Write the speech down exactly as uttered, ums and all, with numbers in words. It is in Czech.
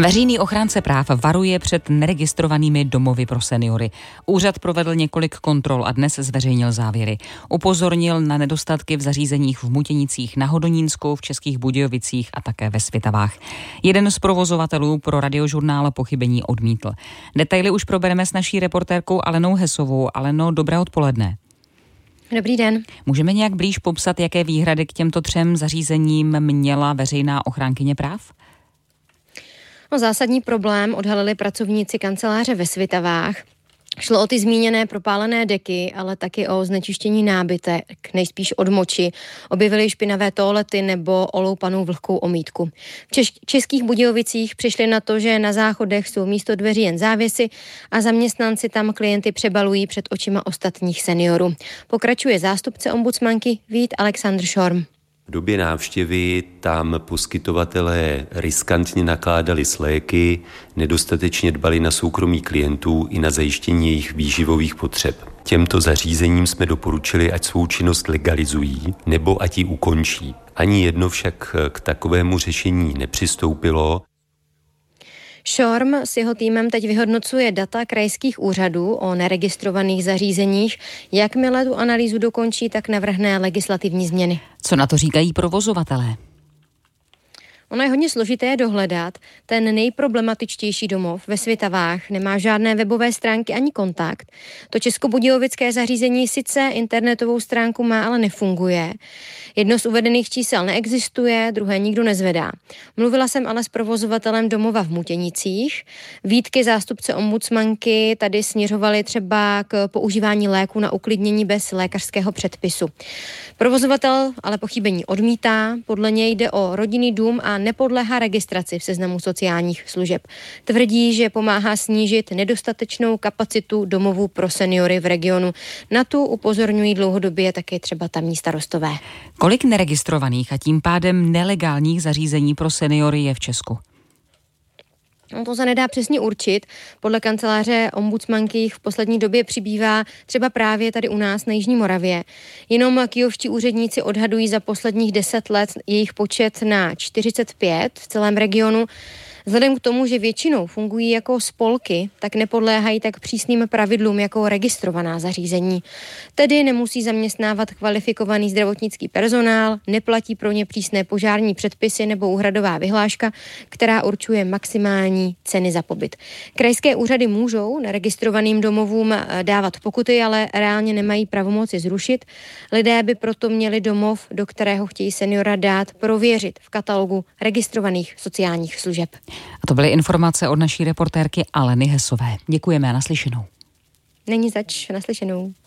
Veřejný ochránce práv varuje před neregistrovanými domovy pro seniory. Úřad provedl několik kontrol a dnes zveřejnil závěry. Upozornil na nedostatky v zařízeních v Mutěnicích, na Hodonínsku, v Českých Budějovicích a také ve Svitavách. Jeden z provozovatelů pro Radiožurnál pochybení odmítl. Detaily už probereme s naší reportérkou Alenou Hesovou. Aleno, dobré odpoledne. Dobrý den. Můžeme nějak blíž popsat, jaké výhrady k těmto třem zařízením měla veřejná ochránkyně práv? No, zásadní problém odhalili pracovníci kanceláře ve Svitavách. Šlo o ty zmíněné propálené deky, ale taky o znečištění nábytek, nejspíš od moči. Objevily špinavé toalety nebo oloupanou vlhkou omítku. V Češ- Českých Budějovicích přišli na to, že na záchodech jsou místo dveří jen závěsy a zaměstnanci tam klienty přebalují před očima ostatních seniorů. Pokračuje zástupce ombudsmanky Vít Alexandr Šorm. V době návštěvy tam poskytovatelé riskantně nakládali s léky, nedostatečně dbali na soukromí klientů i na zajištění jejich výživových potřeb. Těmto zařízením jsme doporučili, ať svou činnost legalizují, nebo ať ji ukončí. Ani jedno však k takovému řešení nepřistoupilo. Šorm s jeho týmem teď vyhodnocuje data krajských úřadů o neregistrovaných zařízeních. Jakmile tu analýzu dokončí, tak navrhne legislativní změny. Co na to říkají provozovatelé? Ono je hodně složité dohledat. Ten nejproblematičtější domov ve Svitavách nemá žádné webové stránky ani kontakt. To českobudějovické zařízení sice internetovou stránku má, ale nefunguje. Jedno z uvedených čísel neexistuje, druhé nikdo nezvedá. Mluvila jsem ale s provozovatelem domova v Mutěnicích. Výtky zástupce ombudsmanky tady směřovaly třeba k používání léku na uklidnění bez lékařského předpisu. Provozovatel ale pochybení odmítá. Podle něj jde o rodinný dům a nepodléhá registraci v seznamu sociálních služeb. Tvrdí, že pomáhá snížit nedostatečnou kapacitu domovů pro seniory v regionu. Na tu upozorňují dlouhodobě také třeba tamní starostové. Kolik neregistrovaných a tím pádem nelegálních zařízení pro seniory je v Česku? No, to se nedá přesně určit. Podle kanceláře ombudsmanky jich v poslední době přibývá třeba právě tady u nás na Jižní Moravě. Jenom kyjovští úředníci odhadují za posledních deset let jejich počet na čtyřicet pět v celém regionu. Vzhledem k tomu, že většinou fungují jako spolky, tak nepodléhají tak přísným pravidlům jako registrovaná zařízení. Tedy nemusí zaměstnávat kvalifikovaný zdravotnický personál, neplatí pro ně přísné požární předpisy nebo úhradová vyhláška, která určuje maximální ceny za pobyt. Krajské úřady můžou neregistrovaným domovům dávat pokuty, ale reálně nemají pravomoci zrušit. Lidé by proto měli domov, do kterého chtějí seniora dát, prověřit v katalogu registrovaných sociálních služeb. A to byly informace od naší reportérky Aleny Hesové. Děkujeme a naslyšenou. Není zač, naslyšenou.